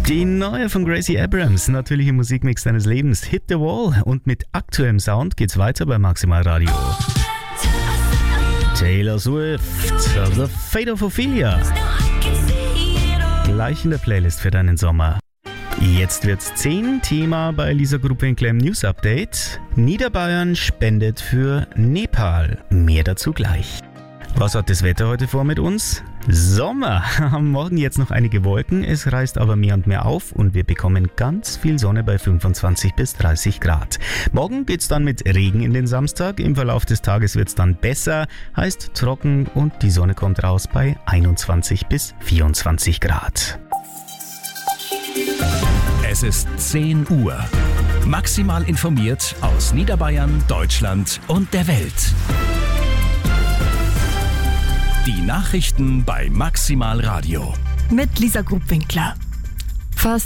Die neue von Gracie Abrams, natürliche Musikmix deines Lebens, Hit the Wall. Und mit aktuellem Sound geht's weiter bei Maximal Radio. Taylor Swift, The Fate of Ophelia. Gleich in der Playlist für deinen Sommer. Jetzt wird's 10, Thema bei Lisa Gruppe-Winkler im News Update. Niederbayern spendet für Nepal. Mehr dazu gleich. Was hat das Wetter heute vor mit uns? Sommer! Am Morgen jetzt noch einige Wolken, es reißt aber mehr und mehr auf und wir bekommen ganz viel Sonne bei 25 bis 30 Grad. Morgen geht's dann mit Regen in den Samstag, im Verlauf des Tages wird's dann besser, heißt trocken und die Sonne kommt raus bei 21 bis 24 Grad. Es ist 10 Uhr. Maximal informiert aus Niederbayern, Deutschland und der Welt. Die Nachrichten bei Maximal Radio. Mit Lisa Gruppe-Winkler. Fast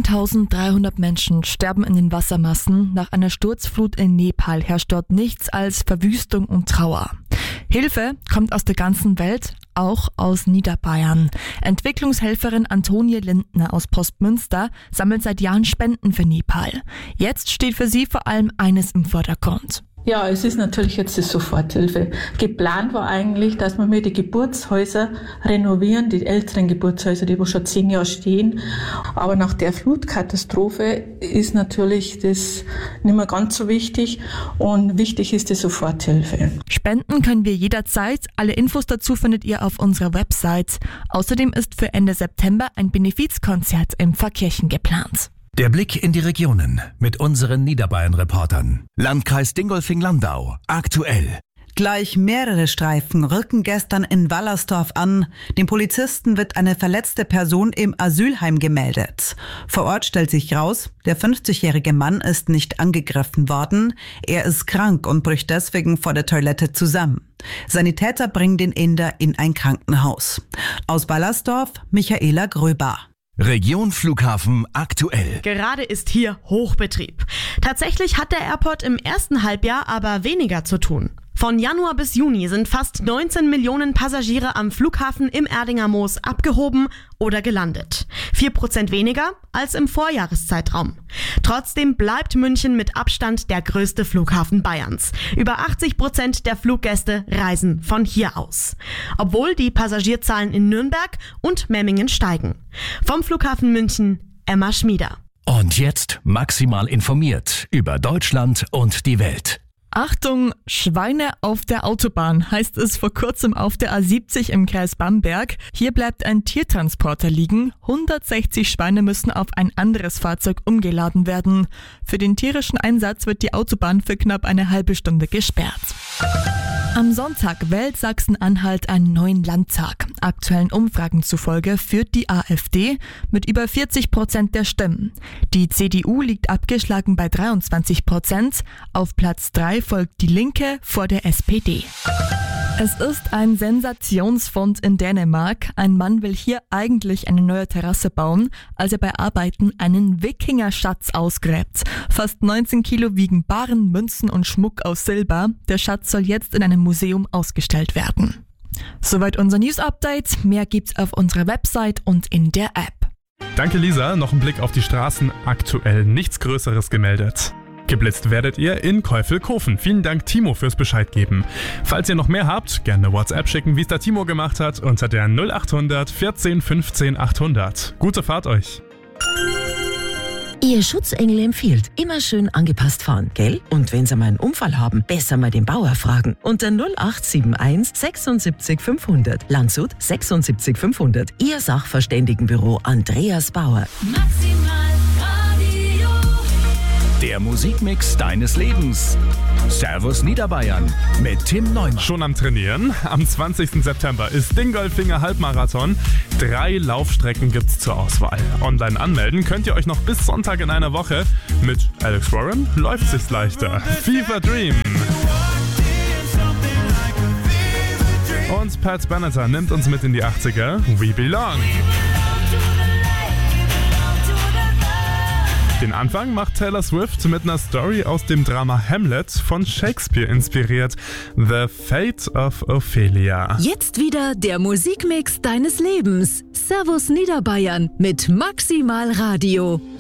1300 Menschen sterben in den Wassermassen. Nach einer Sturzflut in Nepal herrscht dort nichts als Verwüstung und Trauer. Hilfe kommt aus der ganzen Welt, auch aus Niederbayern. Entwicklungshelferin Antonie Lindner aus Postmünster sammelt seit Jahren Spenden für Nepal. Jetzt steht für sie vor allem eines im Vordergrund. Ja, es ist natürlich jetzt die Soforthilfe. Geplant war eigentlich, dass wir die Geburtshäuser renovieren, die älteren Geburtshäuser, die wo schon 10 Jahre stehen. Aber nach der Flutkatastrophe ist natürlich das nicht mehr ganz so wichtig und wichtig ist die Soforthilfe. Spenden können wir jederzeit. Alle Infos dazu findet ihr auf unserer Website. Außerdem ist für Ende September ein Benefizkonzert in Pfarrkirchen geplant. Der Blick in die Regionen mit unseren Niederbayern-Reportern. Landkreis Dingolfing-Landau. Aktuell. Gleich mehrere Streifen rücken gestern in Wallersdorf an. Dem Polizisten wird eine verletzte Person im Asylheim gemeldet. Vor Ort stellt sich raus, der 50-jährige Mann ist nicht angegriffen worden. Er ist krank und bricht deswegen vor der Toilette zusammen. Sanitäter bringen den Inder in ein Krankenhaus. Aus Wallersdorf, Michaela Gröber. Region Flughafen aktuell. Gerade ist hier Hochbetrieb. Tatsächlich hat der Airport im ersten Halbjahr aber weniger zu tun. Von Januar bis Juni sind fast 19 Millionen Passagiere am Flughafen im Erdinger Moos abgehoben oder gelandet. 4% weniger als im Vorjahreszeitraum. Trotzdem bleibt München mit Abstand der größte Flughafen Bayerns. Über 80% der Fluggäste reisen von hier aus. Obwohl die Passagierzahlen in Nürnberg und Memmingen steigen. Vom Flughafen München, Emma Schmieder. Und jetzt maximal informiert über Deutschland und die Welt. Achtung, Schweine auf der Autobahn, heißt es vor kurzem auf der A70 im Kreis Bamberg. Hier bleibt ein Tiertransporter liegen. 160 Schweine müssen auf ein anderes Fahrzeug umgeladen werden. Für den tierischen Einsatz wird die Autobahn für knapp eine halbe Stunde gesperrt. Am Sonntag wählt Sachsen-Anhalt einen neuen Landtag. Aktuellen Umfragen zufolge führt die AfD mit über 40% der Stimmen. Die CDU liegt abgeschlagen bei 23%. Auf Platz 3 folgt die Linke vor der SPD. Es ist ein Sensationsfund in Dänemark. Ein Mann will hier eigentlich eine neue Terrasse bauen, als er bei Arbeiten einen Wikingerschatz ausgräbt. Fast 19 Kilo wiegen Barren, Münzen und Schmuck aus Silber. Der Schatz soll jetzt in einem Museum ausgestellt werden. Soweit unser News-Update. Mehr gibt's auf unserer Website und in der App. Danke Lisa, noch ein Blick auf die Straßen. Aktuell nichts Größeres gemeldet. Geblitzt werdet ihr in Käufelkofen. Vielen Dank Timo fürs Bescheid geben. Falls ihr noch mehr habt, gerne eine WhatsApp schicken, wie es der Timo gemacht hat, unter der 0800 14 15 800. Gute Fahrt euch. Ihr Schutzengel empfiehlt, immer schön angepasst fahren, gell? Und wenn Sie mal einen Unfall haben, besser mal den Bauer fragen. Unter 0871 76 500. Landshut 76 500. Ihr Sachverständigenbüro Andreas Bauer. Der Musikmix deines Lebens. Servus Niederbayern mit Tim Neumann. Schon am Trainieren? Am 20. September ist Dingolfinger Halbmarathon. 3 Laufstrecken gibt's zur Auswahl. Online anmelden könnt ihr euch noch bis Sonntag in einer Woche. Mit Alex Warren läuft sich's leichter. Fever Dream. Und Pat Benatar nimmt uns mit in die 80er. We Belong. Den Anfang macht Taylor Swift mit einer Story aus dem Drama Hamlet von Shakespeare inspiriert. The Fate of Ophelia. Jetzt wieder der Musikmix deines Lebens. Servus Niederbayern mit Maximal Radio.